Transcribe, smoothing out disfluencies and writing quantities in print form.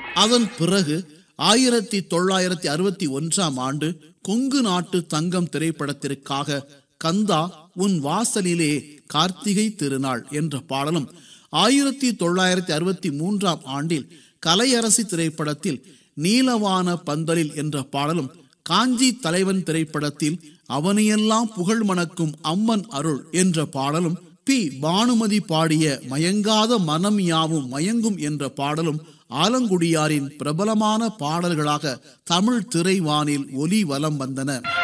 அதன் பிறகு 1961 கொங்கு நாட்டு தங்கம் திரைப்படத்திற்காக கந்தா உன் வாசலிலே கார்த்திகை திருநாள் என்ற பாடலும், 1963 கலையரசி திரைப்படத்தில் நீலவான பந்தலில் என்ற பாடலும், காஞ்சி தலைவன் திரைப்படத்தில் அவனையெல்லாம் புகழ் மணக்கும் அம்மன் அருள் என்ற பாடலும், பி பானுமதி பாடிய மயங்காத மனம் யாவும் மயங்கும் என்ற பாடலும் ஆலங்குடியாரின் பிரபலமான பாடல்களாக தமிழ் திரைவானில் ஒலி வலம் வந்தன.